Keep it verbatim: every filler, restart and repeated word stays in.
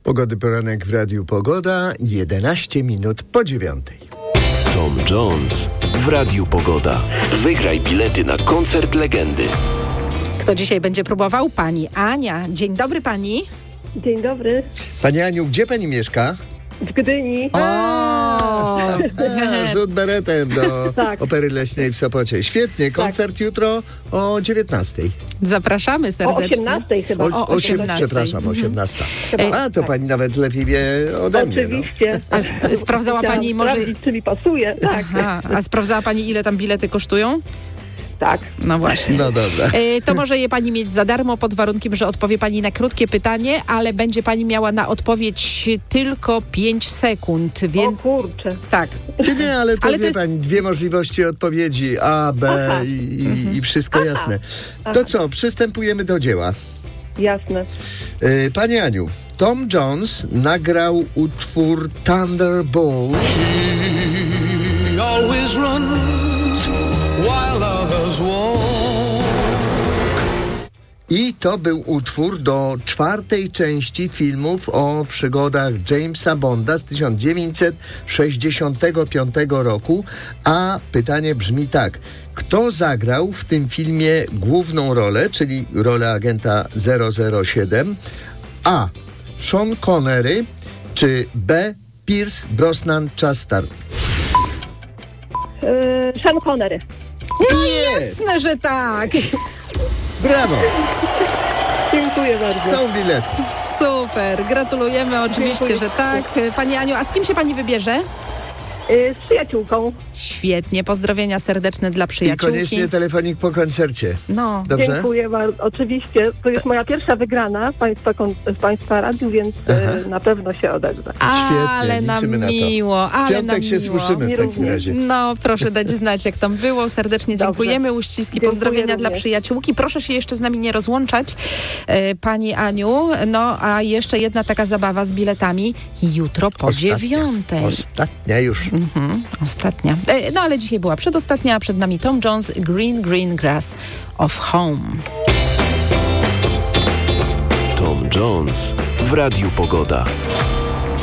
Pogody poranek w Radiu Pogoda, jedenaście minut po dziewiątej. Tom Jones w Radiu Pogoda. Wygraj bilety na koncert legendy. Kto dzisiaj będzie próbował? Pani Ania. Dzień dobry pani. Dzień dobry. Pani Aniu, gdzie pani mieszka? W Gdyni. O! A, rzut beretem do Tak. Opery Leśnej w Sopocie. Świetnie, koncert jutro o dziewiętnastej. Zapraszamy O serdecznie. osiemnastej chyba. O osiem, osiemnastej. przepraszam, osiemnasta. Chyba. A, to Tak. pani nawet lepiej wie ode mnie. No. Oczywiście. A sp- sprawdzała Chciałam pani może... sprawdzić, czy mi pasuje. Tak, Aha, a sprawdzała pani, ile tam bilety kosztują? tak. No właśnie. No dobra. E, To może je pani mieć za darmo pod warunkiem, że odpowie pani na krótkie pytanie, ale będzie pani miała na odpowiedź tylko pięć sekund, więc O kurczę. tak. Nie, nie, ale to Ale wie to jest- pani, dwie możliwości odpowiedzi, A, B Aha. i, i, i wszystko jasne. To co, przystępujemy do dzieła. Jasne. E, Pani Aniu, Tom Jones nagrał utwór Thunderbolt He always runs while others walk. i to był utwór do czwartej części filmów o przygodach Jamesa Bonda z tysiąc dziewięćset sześćdziesiątego piątego roku, a pytanie brzmi tak. Kto zagrał w tym filmie główną rolę, czyli rolę agenta zero zero siedem? A. Sean Connery, czy B. Pierce Brosnan? Czas start. Yy, Sean Connery. Jest! Jasne, że tak. Brawo! Dziękuję bardzo. Są bilety. Super. Gratulujemy oczywiście, Dziękuję. że tak. Pani Aniu, a z kim się pani wybierze? Yy, z przyjaciółką. Świetnie. Pozdrowienia serdeczne dla I przyjaciółki. koniecznie telefonik po koncercie. No. Dobrze? Dziękuję bardzo. Oczywiście. To jest moja pierwsza wygrana w Państwa, kon- w państwa radiu, więc Aha. yy, na pewno się odezwę. Ale nam liczymy na to. miło, ale Piątek nam się miło. słyszymy w Mi takim również. razie. No, proszę dać znać, jak tam było. Serdecznie Dobrze. dziękujemy. Uściski, Dziękuję pozdrowienia dla również. przyjaciółki. Proszę się jeszcze z nami nie rozłączać, e, pani Aniu. No, a jeszcze jedna taka zabawa z biletami jutro po Ostatnia. dziewiątej. Ostatnia już. Mhm, ostatnia. E, no, ale dzisiaj była przedostatnia, a przed nami Tom Jones, Green Green Grass of Home. Tom Jones w Radiu Pogoda.